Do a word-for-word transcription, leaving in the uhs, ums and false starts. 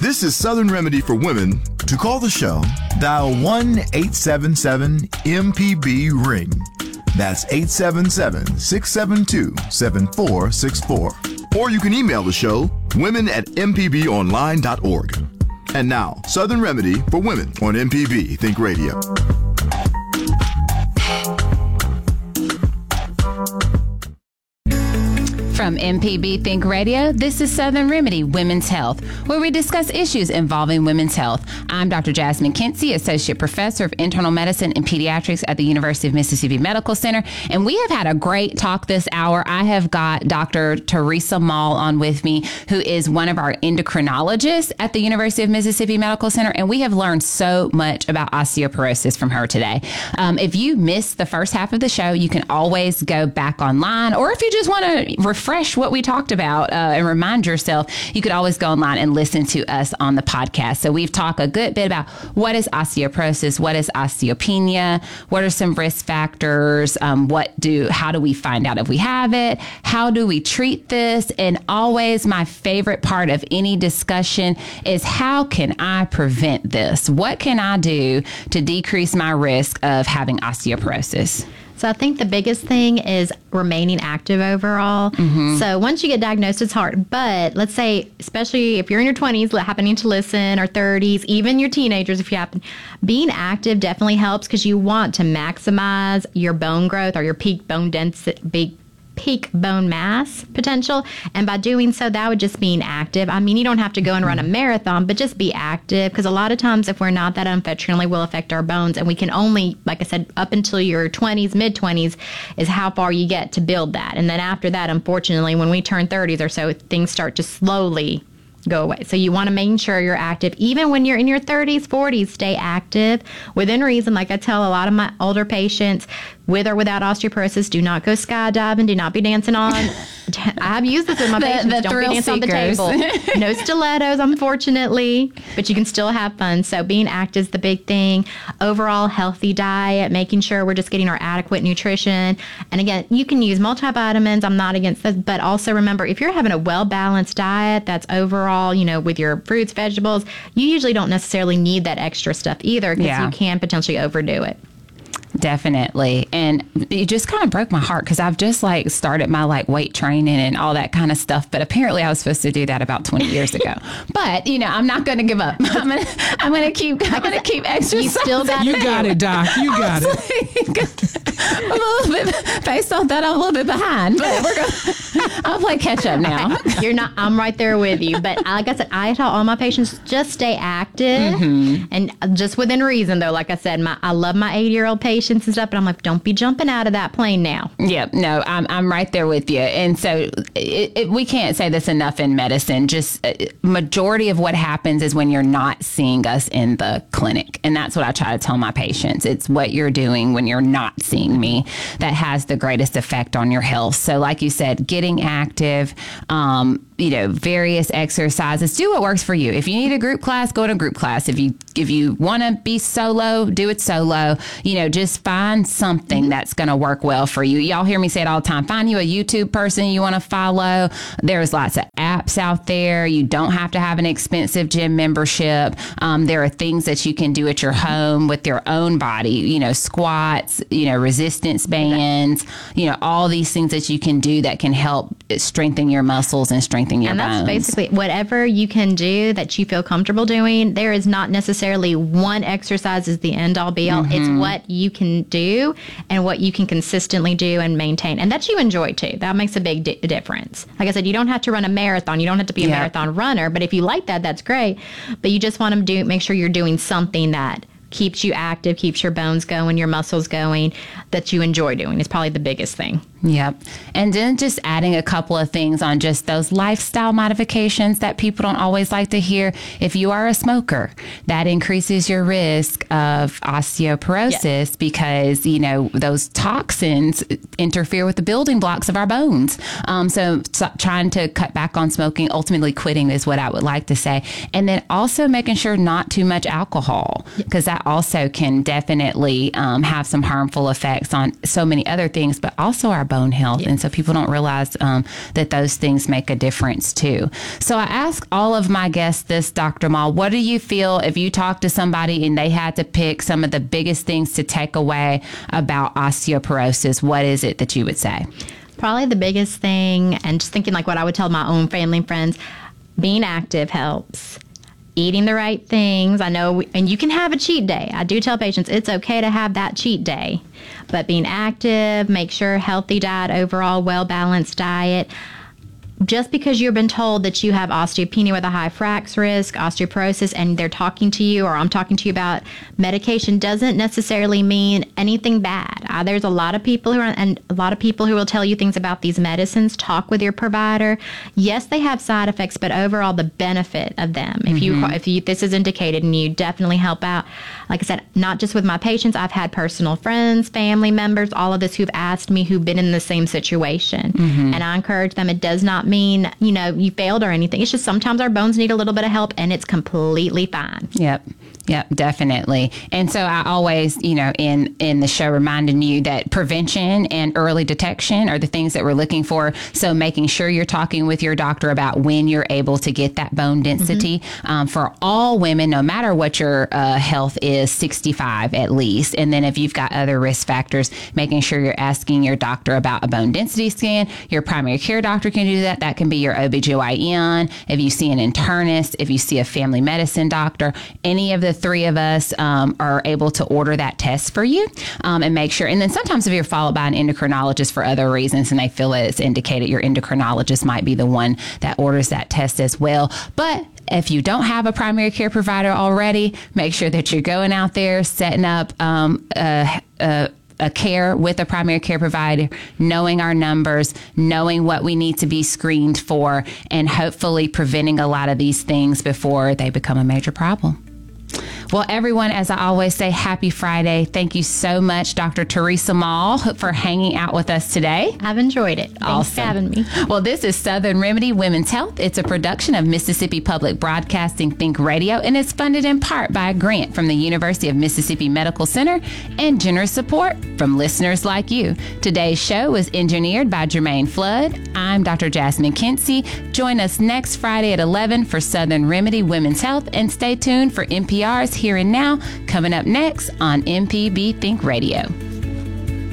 This is Southern Remedy for Women. To call the show, dial one eight seven seven M P B ring. That's eight seven seven, six seven two, seven four six four. Or you can email the show, women at m p b online dot org. And now, Southern Remedy for Women on M P B Think Radio. From M P B Think Radio, this is Southern Remedy Women's Health, where we discuss issues involving women's health. I'm Doctor Jasmine Kinsey, Associate Professor of Internal Medicine and Pediatrics at the University of Mississippi Medical Center, and we have had a great talk this hour. I have got Doctor Teresa Mall on with me, who is one of our endocrinologists at the University of Mississippi Medical Center, and we have learned so much about osteoporosis from her today. Um, if you missed the first half of the show, you can always go back online, or if you just want to refresh what we talked about uh, and remind yourself, you could always go online and listen to us on the podcast. So we've talked a good bit about what is osteoporosis, what is osteopenia, what are some risk factors, um, what do, how do we find out if we have it, how do we treat this, and always my favorite part of any discussion is how can I prevent this? What can I do to decrease my risk of having osteoporosis? So I think the biggest thing is remaining active overall. Mm-hmm. So once you get diagnosed, it's hard. But let's say, especially if you're in your twenties, happening to listen, or thirties, even your teenagers, if you happen, being active definitely helps because you want to maximize your bone growth or your peak bone density, peak bone mass potential. And by doing so, that would just being active. I mean, you don't have to go and run a marathon, but just be active, because a lot of times if we're not that unfettered, will affect our bones. And we can only, like I said, up until your twenties, mid twenties is how far you get to build that. And then after that, unfortunately, when we turn thirties or so, things start to slowly go away. So you want to make sure you're active. Even when you're in your thirties, forties, stay active within reason. Like I tell a lot of my older patients, with or without osteoporosis, do not go skydiving, do not be dancing on. I have used this with my the, patients. the Don't be dancing on the table. No stilettos, unfortunately, but you can still have fun. So being active is the big thing. Overall, healthy diet, making sure we're just getting our adequate nutrition. And again, you can use multivitamins. I'm not against this, but also remember, if you're having a well-balanced diet that's overall, you know, with your fruits, vegetables, you usually don't necessarily need that extra stuff either, because yeah. you can potentially overdo it. Definitely. And it just kind of broke my heart because I've just like started my like weight training and all that kind of stuff. But apparently I was supposed to do that about twenty years ago. But, you know, I'm not going to give up. I'm going to I'm going to keep I'm going to keep exercising. You still got You got it, Doc. You got it. I'm a little bit, based on that, I'm a little bit behind. But we're going I'll play catch up now. You're not, I'm right there with you. But like I said, I tell all my patients, just stay active. Mm-hmm. And just within reason, though, like I said, my I love my eighty-year-old patients and stuff, but I'm like, don't be jumping out of that plane now. Yeah, no, I'm I'm right there with you. And so it, it, we can't say this enough in medicine. Just uh, majority of what happens is when you're not seeing us in the clinic. And that's what I try to tell my patients. It's what you're doing when you're not seeing me that has the greatest effect on your health. So like you said, getting active, um, you know, various exercises, do what works for you. If you need a group class, go to a group class. If you if you want to be solo, do it solo. You know, just find something mm-hmm. that's going to work well for you. Y'all hear me say it all the time. Find you a YouTube person you want to follow. There's lots of apps out there. You don't have to have an expensive gym membership. Um, there are things that you can do at your home with your own body, you know, squats, you know, resistance bands, you know, all these things that you can do that can help strengthen your muscles and strengthen your and bones. And that's basically whatever you can do that you feel comfortable doing. There is not necessarily one exercise is the end all be all. Mm-hmm. It's what you can do and what you can consistently do and maintain, and that you enjoy too. That makes a big di- difference. Like I said, you don't have to run a marathon. You don't have to be a yeah. marathon runner, but if you like that, that's great. But you just want to do make sure you're doing something that keeps you active, keeps your bones going, your muscles going, that you enjoy doing is probably the biggest thing. Yep. And then just adding a couple of things on just those lifestyle modifications that people don't always like to hear. If you are a smoker, that increases your risk of osteoporosis yes. because, you know, those toxins interfere with the building blocks of our bones. Um, so, so trying to cut back on smoking, ultimately quitting is what I would like to say. And then also making sure not too much alcohol, because that also can definitely um, have some harmful effects on so many other things, but also our bone health. Yes. And so people don't realize um, that those things make a difference too. So I ask all of my guests this, Doctor Mall, what do you feel if you talk to somebody and they had to pick some of the biggest things to take away about osteoporosis? What is it that you would say? Probably the biggest thing, and just thinking like what I would tell my own family and friends, being active helps. Eating the right things. I know, we, and you can have a cheat day. I do tell patients it's okay to have that cheat day, but being active, make sure healthy diet, overall well-balanced diet. Just because you've been told that you have osteopenia with a high frax risk, osteoporosis, and they're talking to you, or I'm talking to you about medication, doesn't necessarily mean anything bad. Uh, there's a lot of people who are, and a lot of people who will tell you things about these medicines. Talk with your provider. Yes, they have side effects, but overall, the benefit of them. Mm-hmm. If you, if you, this is indicated, and you definitely help out. Like I said, not just with my patients. I've had personal friends, family members, all of this who've asked me who've been in the same situation, mm-hmm. and I encourage them. It does not mean, you know, you failed or anything. It's just sometimes our bones need a little bit of help, and it's completely fine. Yep. Yep, definitely. And so I always, you know, in, in the show reminding you that prevention and early detection are the things that we're looking for. So making sure you're talking with your doctor about when you're able to get that bone density. Mm-hmm. Um, for all women, no matter what your uh, health is, sixty-five at least. And then if you've got other risk factors, making sure you're asking your doctor about a bone density scan. Your primary care doctor can do that. That can be your O B G Y N. If you see an internist, if you see a family medicine doctor, any of the three of us um, are able to order that test for you um, and make sure. And then sometimes if you're followed by an endocrinologist for other reasons and they feel that it's indicated, your endocrinologist might be the one that orders that test as well. But if you don't have a primary care provider already, make sure that you're going out there, setting up um, a, a a care with a primary care provider, knowing our numbers, knowing what we need to be screened for, and hopefully preventing a lot of these things before they become a major problem. Well, everyone, as I always say, happy Friday. Thank you so much, Doctor Teresa Mall, for hanging out with us today. I've enjoyed it. Thanks awesome. for having me. Well, this is Southern Remedy Women's Health. It's a production of Mississippi Public Broadcasting Think Radio, and it's funded in part by a grant from the University of Mississippi Medical Center and generous support from listeners like you. Today's show was engineered by Jermaine Flood. I'm Doctor Jasmine Kinsey. Join us next Friday at eleven for Southern Remedy Women's Health, and stay tuned for N P R's Here and Now, coming up next on M P B Think Radio.